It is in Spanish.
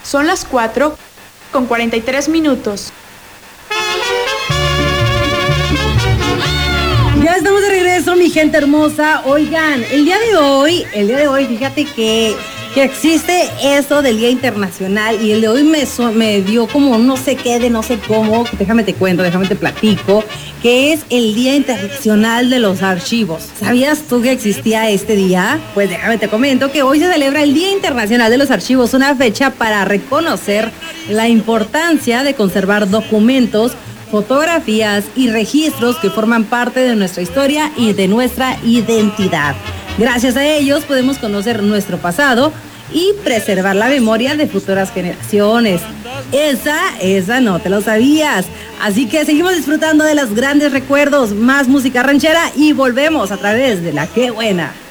Son las 4:43. Ya estamos de regreso, mi gente hermosa. Oigan, el día de hoy, fíjate que existe esto del Día Internacional, y el de hoy me dio como no sé qué, de no sé cómo. Déjame te platico, que es el Día Internacional de los Archivos. ¿Sabías tú que existía este día? Pues déjame te comento que hoy se celebra el Día Internacional de los Archivos, una fecha para reconocer la importancia de conservar documentos, fotografías y registros que forman parte de nuestra historia y de nuestra identidad. Gracias a ellos podemos conocer nuestro pasado y preservar la memoria de futuras generaciones. Esa no te lo sabías. Así que seguimos disfrutando de los grandes recuerdos, más música ranchera y volvemos a través de La Qué Buena.